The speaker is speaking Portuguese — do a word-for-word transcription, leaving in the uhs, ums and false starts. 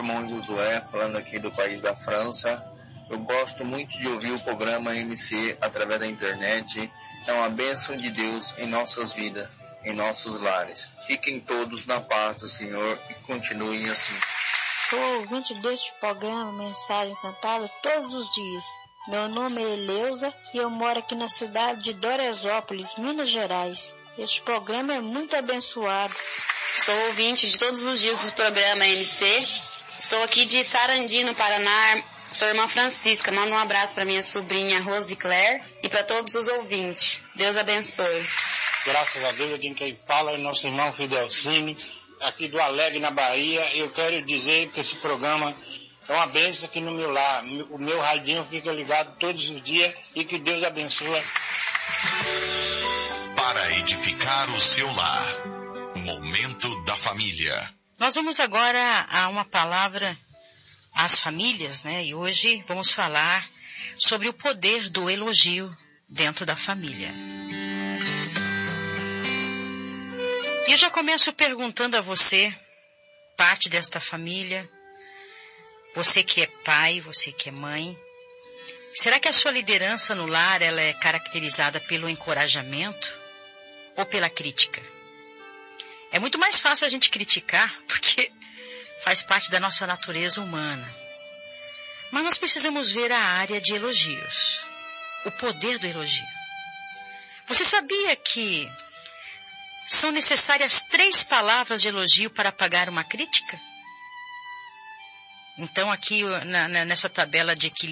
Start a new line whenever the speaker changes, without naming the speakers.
irmão Josué, falando aqui do país da França. Eu gosto muito de ouvir o programa M C através da internet. É uma bênção de Deus em nossas vidas, em nossos lares. Fiquem todos na paz do Senhor e continuem assim.
Sou ouvinte deste programa Mensagem Cantada todos os dias. Meu nome é Eleusa e eu moro aqui na cidade de Doresópolis, Minas Gerais. Este programa é muito abençoado.
Sou ouvinte de todos os dias do programa M C. Sou aqui de Sarandi, no Paraná. Sou irmã Francisca. Manda um abraço para minha sobrinha Rose Claire e para todos os ouvintes. Deus abençoe.
Graças a Deus, aqui quem fala é nosso irmão Fidelcine, aqui do Alegre, na Bahia. Eu quero dizer que esse programa é uma bênção aqui no meu lar. O meu radinho fica ligado todos os dias e que Deus abençoe.
Para edificar o seu lar. Momento da família.
Nós vamos agora a uma palavra às famílias, né? E hoje vamos falar sobre o poder do elogio dentro da família. E eu já começo perguntando a você, parte desta família, você que é pai, você que é mãe, será que a sua liderança no lar ela é caracterizada pelo encorajamento ou pela crítica? É muito mais fácil a gente criticar, porque faz parte da nossa natureza humana. Mas nós precisamos ver a área de elogios, o poder do elogio. Você sabia que são necessárias três palavras de elogio para apagar uma crítica? Então, aqui na, na, nessa tabela de equilíbrio,